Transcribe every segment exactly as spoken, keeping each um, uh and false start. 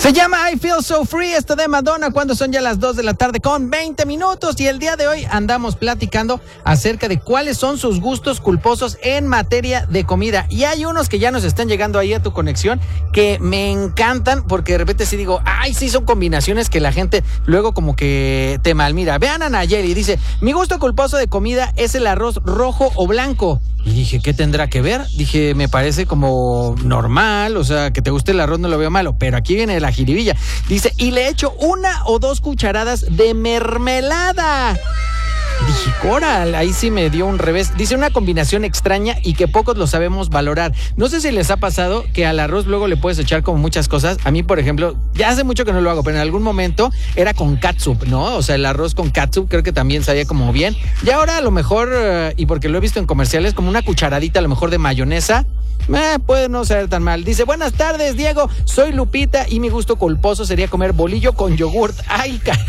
Se llama I Feel So Free, esto de Madonna, cuando son ya las dos de la tarde con veinte minutos, y el día de hoy andamos platicando acerca de cuáles son sus gustos culposos en materia de comida. Y hay unos que ya nos están llegando ahí a tu conexión que me encantan, porque de repente sí digo, ay, sí, son combinaciones que la gente luego como que te malmira. Vean a Nayeli, dice, mi gusto culposo de comida es el arroz rojo o blanco. Y dije, ¿qué tendrá que ver? Dije, me parece como normal, o sea, que te guste el arroz no lo veo malo, pero aquí viene la jiribilla. Dice, y le echo una o dos cucharadas de mermelada. Dije, coral, ahí sí me dio un revés. Dice, una combinación extraña y que pocos lo sabemos valorar. No sé si les ha pasado que al arroz luego le puedes echar como muchas cosas. A mí, por ejemplo, ya hace mucho que no lo hago, pero en algún momento era con catsup, ¿no? O sea, el arroz con catsup creo que también sabía como bien. Y ahora a lo mejor, y porque lo he visto en comerciales, como una cucharadita a lo mejor de mayonesa. Eh, puede no ser tan mal. Dice, buenas tardes, Diego, soy Lupita y mi gusto culposo sería comer bolillo con yogurt. Ay, caray.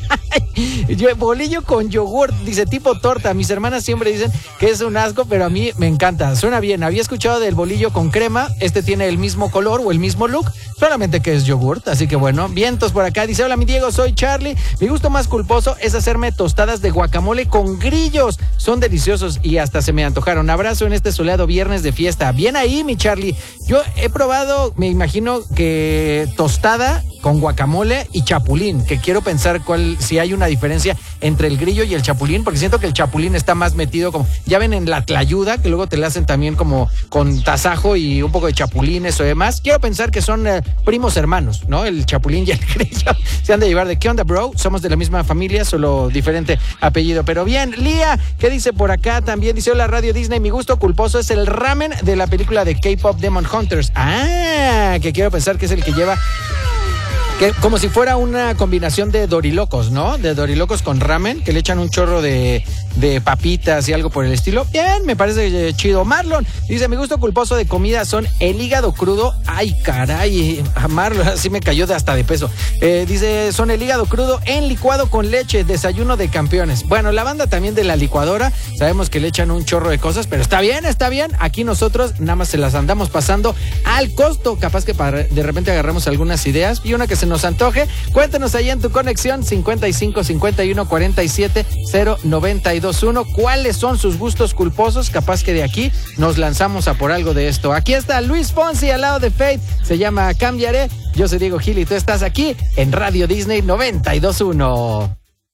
Yo, bolillo con yogurt, dice, tipo torta. Mis hermanas siempre dicen que es un asco, pero a mí me encanta, suena bien. Había escuchado del bolillo con crema, este tiene el mismo color o el mismo look, solamente que es yogurt, así que bueno. Vientos por acá, dice, hola mi Diego, soy Charlie. Mi gusto más culposo es hacerme tostadas de guacamole con grillos, son deliciosos y hasta se me antojaron. Abrazo en este soleado viernes de fiesta. Bien ahí, mi Charlie. Yo he probado, me imagino que tostada con guacamole y chapulín, que quiero pensar cuál, si hay una diferencia entre el grillo y el chapulín, porque siento que el chapulín está más metido como, ya ven en la tlayuda, que luego te la hacen también como con tasajo y un poco de chapulines o demás. Quiero pensar que son eh, primos hermanos, ¿no? El chapulín y el grillo se han de llevar de, ¿qué onda, bro? Somos de la misma familia, solo diferente apellido, pero bien. Lía, ¿qué dice por acá? También dice, hola Radio Disney, mi gusto culposo es el ramen de la película de K-Pop Demon Hunters. Ah, que quiero pensar que es el que lleva... que como si fuera una combinación de dorilocos, ¿no? De dorilocos con ramen, que le echan un chorro de, de papitas y algo por el estilo. Bien, me parece chido. Marlon dice, mi gusto culposo de comida son el hígado crudo. Ay, caray, a Marlon así me cayó de hasta de peso. Eh, dice, son el hígado crudo en licuado con leche, desayuno de campeones. Bueno, la banda también de la licuadora, sabemos que le echan un chorro de cosas, pero está bien, está bien. Aquí nosotros nada más se las andamos pasando al costo. Capaz que para, de repente agarramos algunas ideas y una que se nos antoje. Cuéntanos ahí en tu conexión cincuenta y cinco cincuenta y uno cuarenta y siete cero noventa y dos uno cuáles son sus gustos culposos. Capaz que de aquí nos lanzamos a por algo de esto. Aquí está Luis Fonsi al lado de Faith, se llama Cambiaré. Yo soy Diego Gil y tú estás aquí en Radio Disney noventa y dos punto uno.